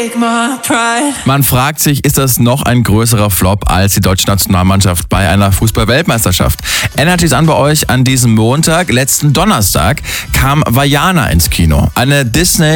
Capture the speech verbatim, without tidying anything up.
take my pride. Man fragt sich, ist das noch ein größerer Flop als die deutsche Nationalmannschaft bei einer Fußball-Weltmeisterschaft? Energy ist an bei euch an diesem Montag. Letzten Donnerstag kam Vaiana ins Kino. Eine Disney